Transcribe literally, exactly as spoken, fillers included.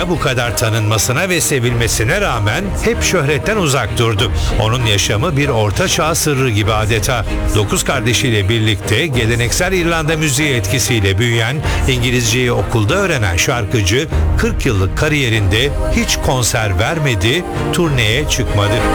dünyada bu kadar tanınmasına ve sevilmesine rağmen hep şöhretten uzak durdu. Onun yaşamı bir orta çağ sırrı gibi adeta. Dokuz kardeşiyle birlikte geleneksel İrlanda müziği etkisiyle büyüyen, İngilizceyi okulda öğrenen şarkıcı kırk yıllık kariyerinde hiç konser vermedi, turneye çıkmadı.